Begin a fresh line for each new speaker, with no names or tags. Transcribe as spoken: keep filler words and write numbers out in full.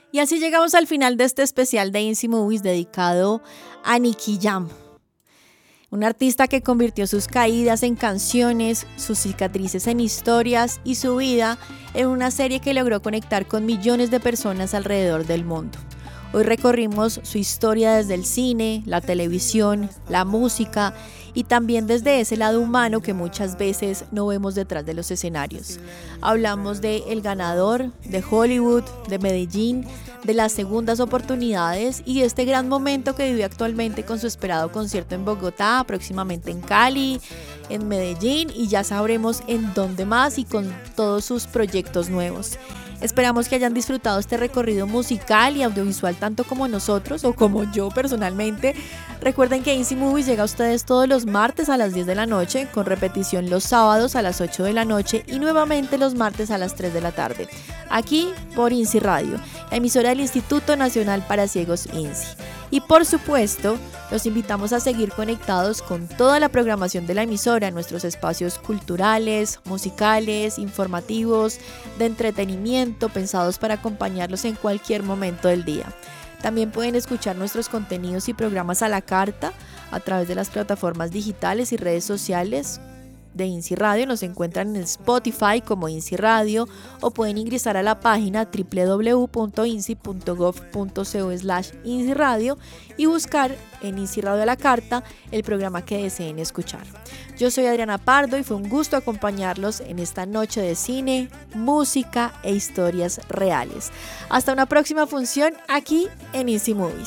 Y así llegamos al final de este especial de INSI Movies dedicado a Nicky Jam, un artista que convirtió sus caídas en canciones, sus cicatrices en historias y su vida en una serie que logró conectar con millones de personas alrededor del mundo. Hoy recorrimos su historia desde el cine, la televisión, la música y también desde ese lado humano que muchas veces no vemos detrás de los escenarios. Hablamos de El Ganador, de Hollywood, de Medellín, de las segundas oportunidades y de este gran momento que vive actualmente con su esperado concierto en Bogotá, próximamente en Cali, en Medellín y ya sabremos en dónde más y con todos sus proyectos nuevos. Esperamos que hayan disfrutado este recorrido musical y audiovisual tanto como nosotros o como yo personalmente. Recuerden que INSI Movies llega a ustedes todos los martes a las diez de la noche, con repetición los sábados a las ocho de la noche y nuevamente los martes a las tres de la tarde, aquí por INSI Radio, la emisora del Instituto Nacional para Ciegos INSI. Y por supuesto, los invitamos a seguir conectados con toda la programación de la emisora en nuestros espacios culturales, musicales, informativos, de entretenimiento, pensados para acompañarlos en cualquier momento del día. También pueden escuchar nuestros contenidos y programas a la carta a través de las plataformas digitales y redes sociales de INSI Radio. Nos encuentran en Spotify como INSI Radio o pueden ingresar a la página doble u doble u doble u punto insi punto gov punto co slash INSI Radio y buscar en INSI Radio a la carta el programa que deseen escuchar. Yo soy Adriana Pardo y fue un gusto acompañarlos en esta noche de cine, música e historias reales. Hasta una próxima función aquí en INSI Movies.